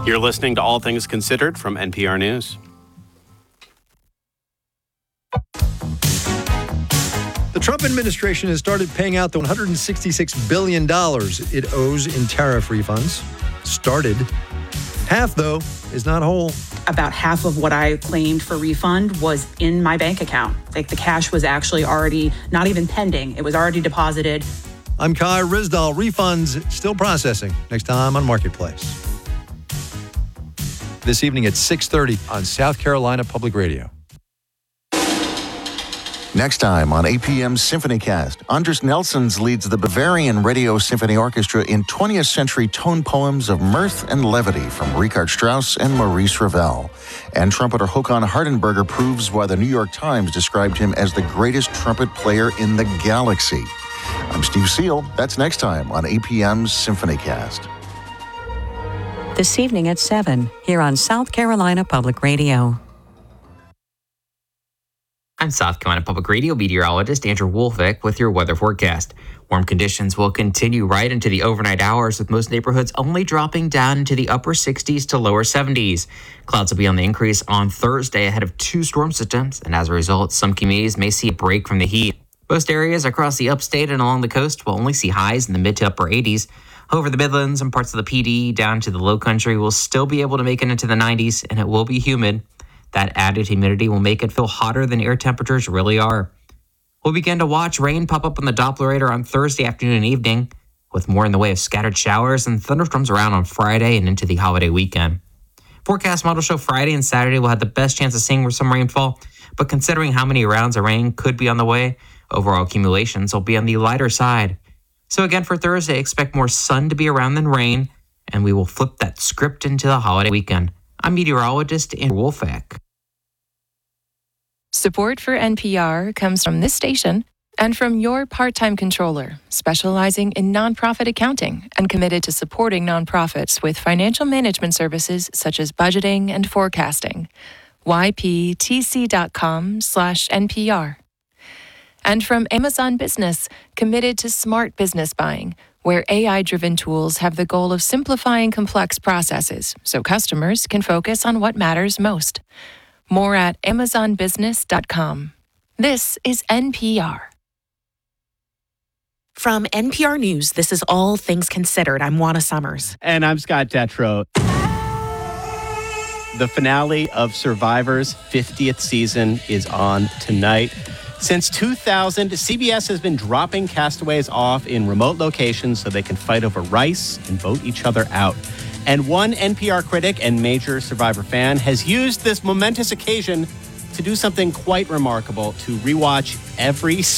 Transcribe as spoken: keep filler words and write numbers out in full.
You're listening to All Things Considered from N P R News. The Trump administration has started paying out the one hundred sixty-six billion dollars it owes in tariff refunds. Started. Half, though, is not whole. About half of what I claimed for refund was in my bank account. Like the cash was actually already not even pending. It was already deposited. I'm Kai Rizdal. Refunds still processing. Next time on Marketplace. This evening at six thirty on South Carolina Public Radio. Next time on A P M's SymphonyCast, Anders Nelsons leads the Bavarian Radio Symphony Orchestra in twentieth century tone poems of mirth and levity from Richard Strauss and Maurice Ravel. And trumpeter Håkan Hardenberger proves why the New York Times described him as the greatest trumpet player in the galaxy. I'm Steve Seal. That's next time on A P M's SymphonyCast. This evening at seven, here on South Carolina Public Radio. I'm South Carolina Public Radio meteorologist Andrew Wolfick with your weather forecast. Warm conditions will continue right into the overnight hours, with most neighborhoods only dropping down into the upper sixties to lower seventies. Clouds will be on the increase on Thursday ahead of two storm systems, and as a result, some communities may see a break from the heat. Most areas across the upstate and along the coast will only see highs in the mid to upper eighties. However, the Midlands and parts of the P D down to the Low Country will still be able to make it into the nineties, and it will be humid. That added humidity will make it feel hotter than air temperatures really are. We'll begin to watch rain pop up on the Doppler radar on Thursday afternoon and evening, with more in the way of scattered showers and thunderstorms around on Friday and into the holiday weekend. Forecast models show Friday and Saturday will have the best chance of seeing some rainfall, but considering how many rounds of rain could be on the way, overall accumulations will be on the lighter side. So again, for Thursday, expect more sun to be around than rain, and we will flip that script into the holiday weekend. I'm meteorologist Andrew Wolfick. Support for N P R comes from this station and from your part-time controller, specializing in nonprofit accounting and committed to supporting nonprofits with financial management services such as budgeting and forecasting. yptc.com slash NPR. And from Amazon Business, committed to smart business buying, where A I-driven tools have the goal of simplifying complex processes so customers can focus on what matters most. More at amazon business dot com. This is N P R. From N P R News, this is All Things Considered. I'm Juana Summers. And I'm Scott Detrow. The finale of Survivor's fiftieth season is on tonight. Since two thousand, C B S has been dropping castaways off in remote locations so they can fight over rice and vote each other out. And one N P R critic and major Survivor fan has used this momentous occasion to do something quite remarkable, to rewatch every